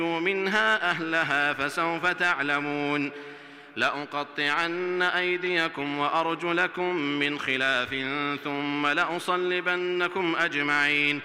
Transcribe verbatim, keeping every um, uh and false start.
منها أهلها فسوف تعلمون لأقطعن أيديكم وأرجلكم من خلاف ثم لأصلبنكم أجمعين